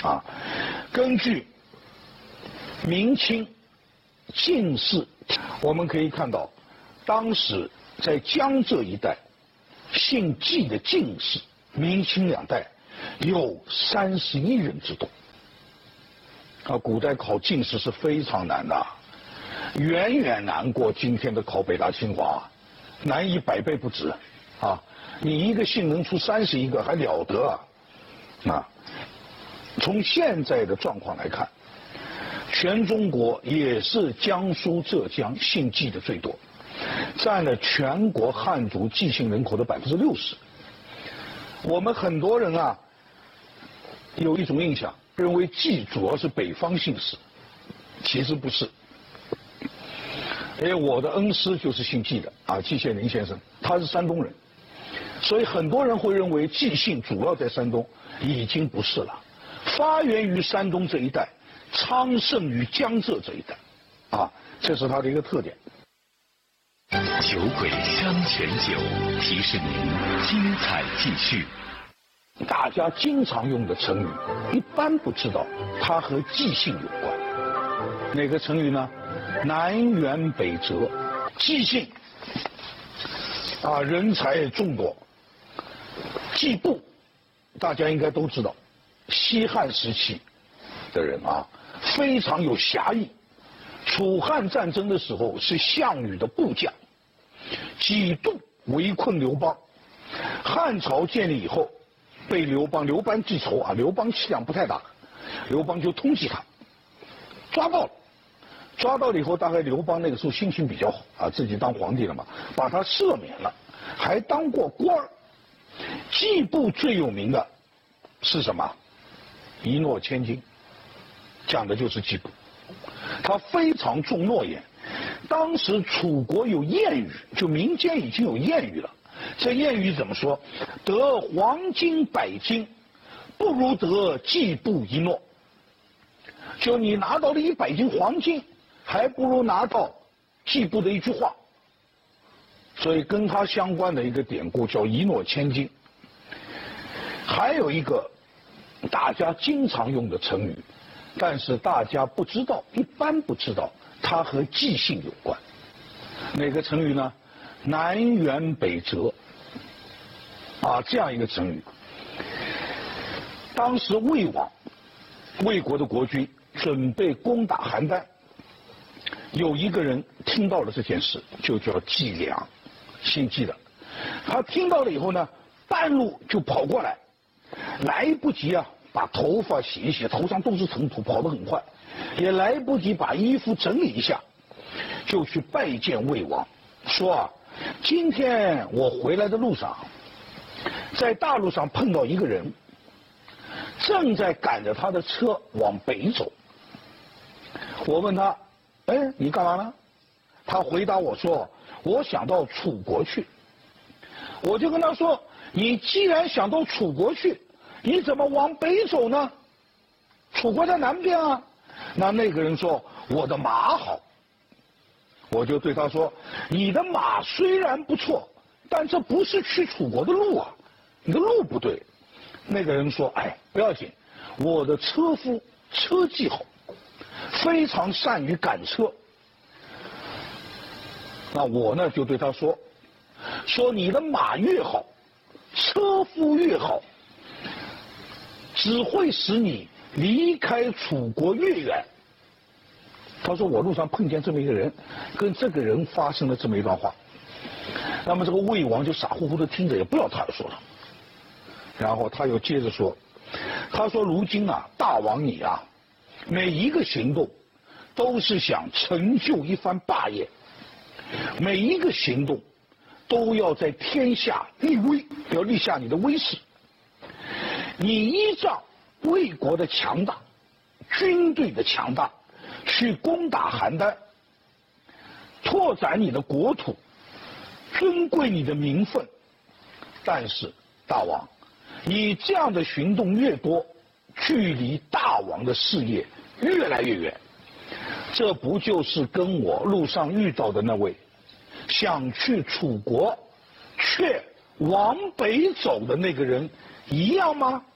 啊，根据明清进士，我们可以看到，当时在江浙一带，姓纪的进士，明清两代有31人之多。啊，古代考进士是非常难的，远远难过今天的考北大清华，难100倍不止。啊，你一个姓能出31个还了得啊！啊，从现在的状况来看，全中国也是江苏、浙江姓纪的最多，占了全国汉族纪姓人口的60%。我们很多人啊，有一种印象，认为纪主要是北方姓氏，其实不是。我的恩师就是姓纪的啊，季羡林先生，他是山东人，所以很多人会认为纪姓主要在山东，已经不是了，发源于山东这一带，昌盛于江浙这一带，啊，这是它的一个特点。 酒鬼山泉酒提示您精彩继续。 大家经常用的成语，一般不知道它和纪姓有关。哪个成语呢？南辕北辙。纪姓啊，人才众多。纪部大家应该都知道，西汉时期的人啊，非常有侠义。楚汉战争的时候是项羽的部将，几度围困刘邦。汉朝建立以后，被刘邦记仇啊，刘邦气量不太大，刘邦就通缉他，抓到了。抓到了以后，大概刘邦那个时候心情比较好啊，自己当皇帝了嘛，把他赦免了，还当过官儿。纪部最有名的是什么？一诺千金，讲的就是纪部。他非常重诺言。当时楚国有谚语，就民间已经有谚语了。这谚语怎么说？得黄金100斤，不如得纪部一诺。就你拿到了100斤黄金，还不如拿到纪部的一句话。所以跟他相关的一个典故叫一诺千金。还有一个大家经常用的成语，但是大家不知道，一般不知道它和纪姓有关。哪个成语呢？南辕北辙啊，这样一个成语。当时魏王，魏国的国君准备攻打邯郸，有一个人听到了这件事，就叫纪良，姓纪的。他听到了以后呢，半路就跑过来，来不及啊把头发洗一洗，头上都是尘土，跑得很快，也来不及把衣服整理一下，就去拜见魏王，说啊，今天我回来的路上，在大路上碰到一个人，正在赶着他的车往北走。我问他，你干嘛呢？他回答我说，我想到楚国去。我就跟他说，你既然想到楚国去，你怎么往北走呢？楚国在南边啊。那个人说，我的马好。我就对他说，你的马虽然不错，但这不是去楚国的路啊，你的路不对。那个人说，不要紧，我的车夫车技好，非常善于赶车。那我呢就对他说你的马越好，车夫越好，只会使你离开楚国越远。他说我路上碰见这么一个人，跟这个人发生了这么一段话。那么这个魏王就傻乎乎的听着，也不知道他说了。然后他又接着说，他说如今啊，大王你啊，每一个行动都是想成就一番霸业，每一个行动都要在天下立威，要立下你的威势。你依仗魏国的强大，军队的强大，去攻打邯郸，拓展你的国土，尊贵你的名分。但是大王，你这样的行动越多，距离大王的事业越来越远。这不就是跟我路上遇到的那位想去楚国却往北走的那个人一样吗？